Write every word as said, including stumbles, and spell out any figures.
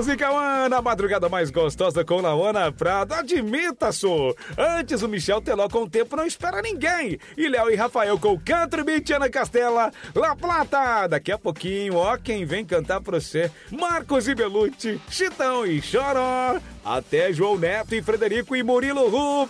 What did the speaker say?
música, Ana, madrugada mais gostosa com Lauana Prado. Admita, só. Antes o Michel Teló com o tempo não espera ninguém. E Léo e Rafael com Country Beat, Ana Castela, La Plata. Daqui a pouquinho, ó, quem vem cantar pra você, Marcos e Belucci, Chitão e Choró. Até João Neto e Frederico e Murilo Ruf.